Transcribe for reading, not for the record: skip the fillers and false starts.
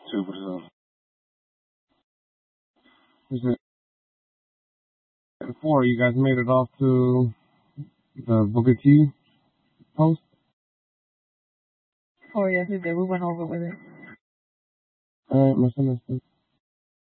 2%. Is it 4? You guys made it off to the Booker T post? Oh, yes, we did. We went over with it. Alright, misunderstood.